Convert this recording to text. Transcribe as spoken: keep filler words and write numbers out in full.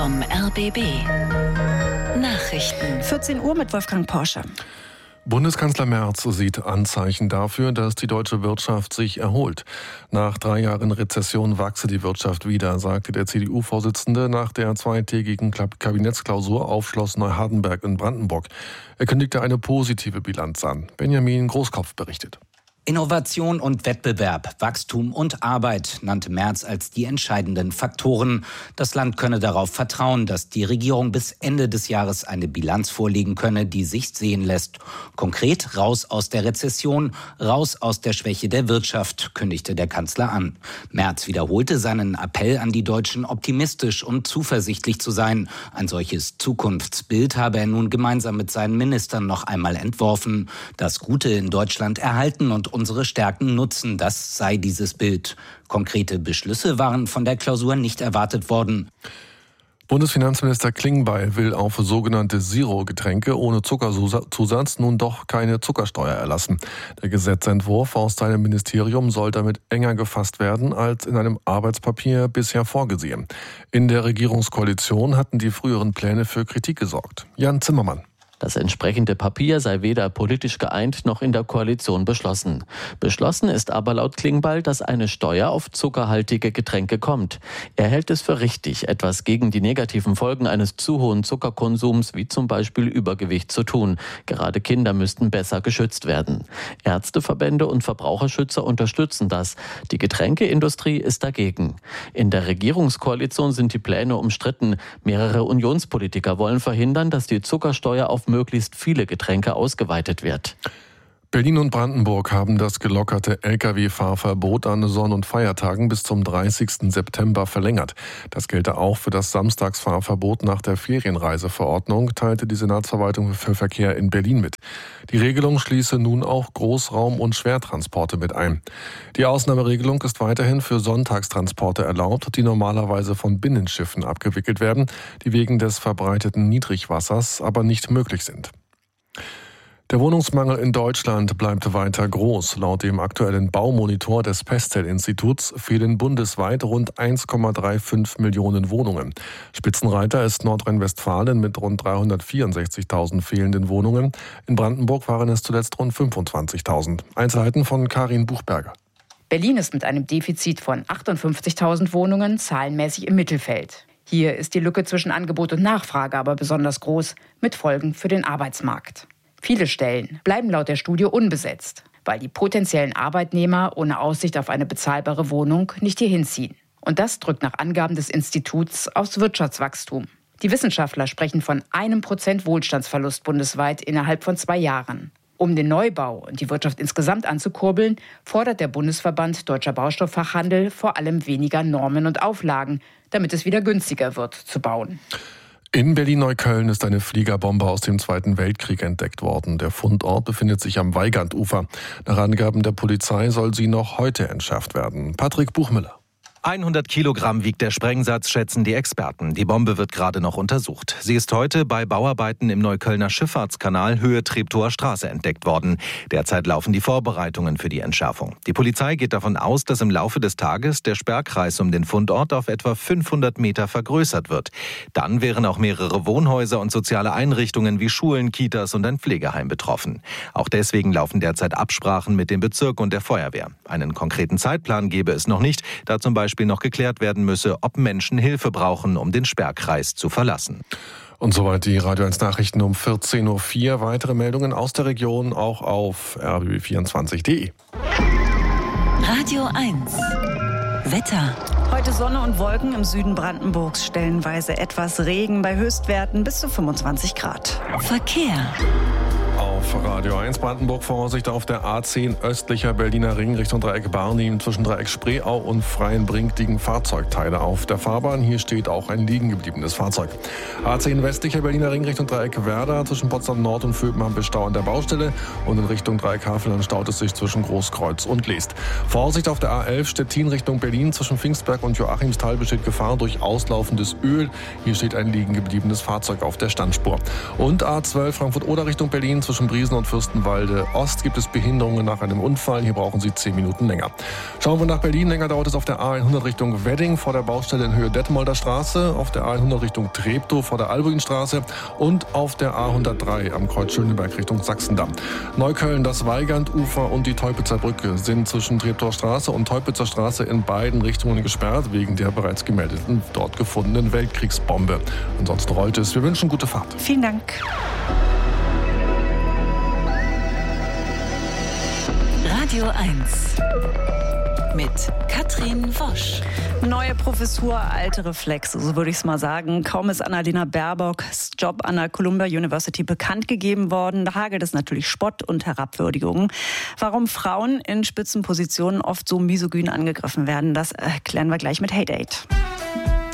vom R B B. Nachrichten. vierzehn Uhr mit Wolfgang Porsche. Bundeskanzler Merz sieht Anzeichen dafür, dass die deutsche Wirtschaft sich erholt. Nach drei Jahren Rezession wachse die Wirtschaft wieder, sagte der C D U-Vorsitzende nach der zweitägigen Kabinettsklausur auf Schloss Neuhardenberg in Brandenburg. Er kündigte eine positive Bilanz an. Benjamin Großkopf berichtet. Innovation und Wettbewerb, Wachstum und Arbeit nannte Merz als die entscheidenden Faktoren. Das Land könne darauf vertrauen, dass die Regierung bis Ende des Jahres eine Bilanz vorlegen könne, die sich sehen lässt. Konkret raus aus der Rezession, raus aus der Schwäche der Wirtschaft, kündigte der Kanzler an. Merz wiederholte seinen Appell an die Deutschen, optimistisch und zuversichtlich zu sein. Ein solches Zukunftsbild habe er nun gemeinsam mit seinen Ministern noch einmal entworfen. Das Gute in Deutschland erhalten und unsere Stärken nutzen, das sei dieses Bild. Konkrete Beschlüsse waren von der Klausur nicht erwartet worden. Bundesfinanzminister Klingbeil will auf sogenannte Zero-Getränke ohne Zuckerzusatz nun doch keine Zuckersteuer erlassen. Der Gesetzentwurf aus seinem Ministerium soll damit enger gefasst werden als in einem Arbeitspapier bisher vorgesehen. In der Regierungskoalition hatten die früheren Pläne für Kritik gesorgt. Jan Zimmermann. Das entsprechende Papier sei weder politisch geeint noch in der Koalition beschlossen. Beschlossen ist aber laut Klingbeil, dass eine Steuer auf zuckerhaltige Getränke kommt. Er hält es für richtig, etwas gegen die negativen Folgen eines zu hohen Zuckerkonsums, wie zum Beispiel Übergewicht, zu tun. Gerade Kinder müssten besser geschützt werden. Ärzteverbände und Verbraucherschützer unterstützen das. Die Getränkeindustrie ist dagegen. In der Regierungskoalition sind die Pläne umstritten. Mehrere Unionspolitiker wollen verhindern, dass die Zuckersteuer auf möglichst viele Getränke ausgeweitet wird. Berlin und Brandenburg haben das gelockerte L K W-Fahrverbot an Sonn- und Feiertagen bis zum dreißigsten September verlängert. Das gelte auch für das Samstagsfahrverbot nach der Ferienreiseverordnung, teilte die Senatsverwaltung für Verkehr in Berlin mit. Die Regelung schließe nun auch Großraum- und Schwertransporte mit ein. Die Ausnahmeregelung ist weiterhin für Sonntagstransporte erlaubt, die normalerweise von Binnenschiffen abgewickelt werden, die wegen des verbreiteten Niedrigwassers aber nicht möglich sind. Der Wohnungsmangel in Deutschland bleibt weiter groß. Laut dem aktuellen Baumonitor des Pestel-Instituts fehlen bundesweit rund eins Komma fünfunddreißig Millionen Wohnungen. Spitzenreiter ist Nordrhein-Westfalen mit rund dreihundertvierundsechzigtausend fehlenden Wohnungen. In Brandenburg waren es zuletzt rund fünfundzwanzigtausend. Einzelheiten von Karin Buchberger. Berlin ist mit einem Defizit von achtundfünfzigtausend Wohnungen zahlenmäßig im Mittelfeld. Hier ist die Lücke zwischen Angebot und Nachfrage aber besonders groß, mit Folgen für den Arbeitsmarkt. Viele Stellen bleiben laut der Studie unbesetzt, weil die potenziellen Arbeitnehmer ohne Aussicht auf eine bezahlbare Wohnung nicht hierhin ziehen. Und das drückt nach Angaben des Instituts aufs Wirtschaftswachstum. Die Wissenschaftler sprechen von einem Prozent Wohlstandsverlust bundesweit innerhalb von zwei Jahren. Um den Neubau und die Wirtschaft insgesamt anzukurbeln, fordert der Bundesverband Deutscher Baustofffachhandel vor allem weniger Normen und Auflagen, damit es wieder günstiger wird zu bauen. In Berlin-Neukölln ist eine Fliegerbombe aus dem Zweiten Weltkrieg entdeckt worden. Der Fundort befindet sich am Weigandufer. Nach Angaben der Polizei soll sie noch heute entschärft werden. Patrick Buchmüller. hundert Kilogramm wiegt der Sprengsatz, schätzen die Experten. Die Bombe wird gerade noch untersucht. Sie ist heute bei Bauarbeiten im Neuköllner Schifffahrtskanal Höhe Treptower Straße entdeckt worden. Derzeit laufen die Vorbereitungen für die Entschärfung. Die Polizei geht davon aus, dass im Laufe des Tages der Sperrkreis um den Fundort auf etwa fünfhundert Meter vergrößert wird. Dann wären auch mehrere Wohnhäuser und soziale Einrichtungen wie Schulen, Kitas und ein Pflegeheim betroffen. Auch deswegen laufen derzeit Absprachen mit dem Bezirk und der Feuerwehr. Einen konkreten Zeitplan gebe es noch nicht, da zum Beispiel noch geklärt werden müsse, ob Menschen Hilfe brauchen, um den Sperrkreis zu verlassen. Und soweit die Radio eins Nachrichten um vierzehn Uhr vier. Weitere Meldungen aus der Region auch auf r b b vierundzwanzig punkt de. Radio eins. Wetter. Heute Sonne und Wolken, im Süden Brandenburgs stellenweise etwas Regen, bei Höchstwerten bis zu fünfundzwanzig Grad. Verkehr. Auf Radio eins Brandenburg Vorsicht auf der A zehn östlicher Berliner Ring Richtung Dreieck Barnim. Zwischen Dreieck Spreeau und Freienbrink liegen Fahrzeugteile auf der Fahrbahn. Hier steht auch ein liegen gebliebenes Fahrzeug. A zehn westlicher Berliner Ring Richtung Dreieck Werder. Zwischen Potsdam Nord und Vöbenhampel Stau an der Baustelle. Und in Richtung Dreieck Havelland staut es sich zwischen Großkreuz und Leest. Vorsicht auf der A elf Stettin Richtung Berlin. Zwischen Pfingstberg und Joachimsthal besteht Gefahr durch auslaufendes Öl. Hier steht ein liegen gebliebenes Fahrzeug auf der Standspur. Und A zwölf Frankfurt-Oder Richtung Berlin. Zwischen Briesen und Fürstenwalde Ost gibt es Behinderungen nach einem Unfall. Hier brauchen Sie zehn Minuten länger. Schauen wir nach Berlin. Länger dauert es auf der A hundert Richtung Wedding vor der Baustelle in Höhe Detmolder Straße, auf der A hundert Richtung Treptow vor der Albuinstraße und auf der A hundertdrei am Kreuz Schöneberg Richtung Sachsendamm. Neukölln, das Weigandufer und die Teupitzer Brücke sind zwischen Treptower Straße und Teupitzer Straße in beiden Richtungen gesperrt, wegen der bereits gemeldeten, dort gefundenen Weltkriegsbombe. Ansonsten rollt es. Wir wünschen gute Fahrt. Vielen Dank. Radio eins mit Katrin Wosch. Neue Professur, alte Reflexe, so würde ich es mal sagen. Kaum ist Annalena Baerbocks Job an der Columbia University bekannt gegeben worden, da hagelt es natürlich Spott und Herabwürdigungen. Warum Frauen in Spitzenpositionen oft so misogyn angegriffen werden, das erklären wir gleich mit Hate Aid.